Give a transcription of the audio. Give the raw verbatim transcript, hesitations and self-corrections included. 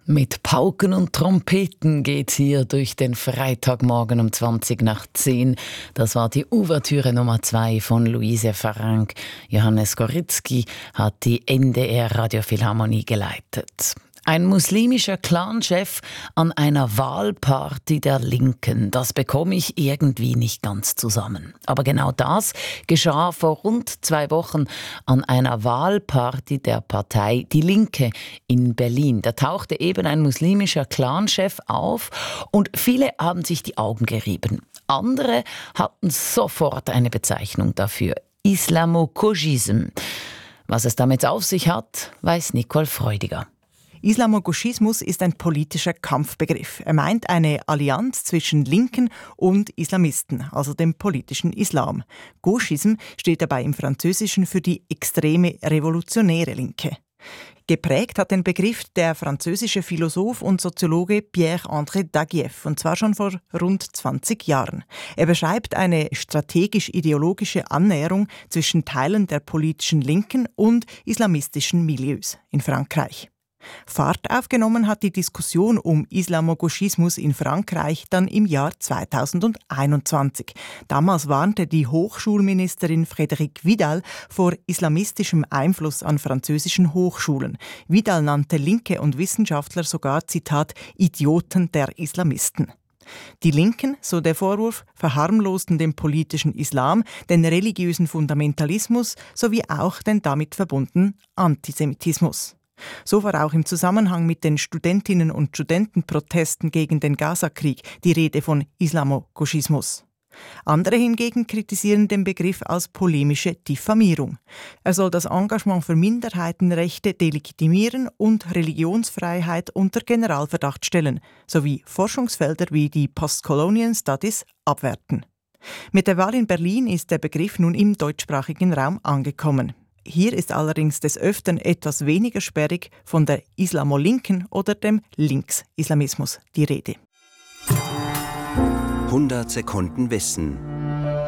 Mit Pauken und Trompeten geht's hier durch den Freitagmorgen um zwanzig nach zehn. Das war die Ouvertüre Nummer zwei von Luise Farranc. Johannes Goritzky hat die N D R Radiophilharmonie geleitet. Ein muslimischer Clanchef an einer Wahlparty der Linken. Das bekomme ich irgendwie nicht ganz zusammen. Aber genau das geschah vor rund zwei Wochen an einer Wahlparty der Partei Die Linke in Berlin. Da tauchte eben ein muslimischer Clanchef auf und viele haben sich die Augen gerieben. Andere hatten sofort eine Bezeichnung dafür: Islamo-Gauchism. Was es damit auf sich hat, weiß Nicole Freudiger. Islamogauchismus ist ein politischer Kampfbegriff. Er meint eine Allianz zwischen Linken und Islamisten, also dem politischen Islam. Gauchism steht dabei im Französischen für die extreme revolutionäre Linke. Geprägt hat den Begriff der französische Philosoph und Soziologe Pierre-André Daguieff, und zwar schon vor rund zwanzig Jahren. Er beschreibt eine strategisch-ideologische Annäherung zwischen Teilen der politischen Linken und islamistischen Milieus in Frankreich. Fahrt aufgenommen hat die Diskussion um Islamogauchismus in Frankreich dann im Jahr zweitausendeinundzwanzig. Damals warnte die Hochschulministerin Frédérique Vidal vor islamistischem Einfluss an französischen Hochschulen. Vidal nannte Linke und Wissenschaftler sogar, Zitat, Idioten der Islamisten. Die Linken, so der Vorwurf, verharmlosten den politischen Islam, den religiösen Fundamentalismus sowie auch den damit verbundenen Antisemitismus. So war auch im Zusammenhang mit den Studentinnen- und Studentenprotesten gegen den Gaza-Krieg die Rede von Islamogauchismus. Andere hingegen kritisieren den Begriff als polemische Diffamierung. Er soll das Engagement für Minderheitenrechte delegitimieren und Religionsfreiheit unter Generalverdacht stellen, sowie Forschungsfelder wie die Postcolonial Studies abwerten. Mit der Wahl in Berlin ist der Begriff nun im deutschsprachigen Raum angekommen. Hier ist allerdings des Öfteren etwas weniger sperrig von der Islamo-Linken oder dem Linksislamismus die Rede. hundert Sekunden Wissen.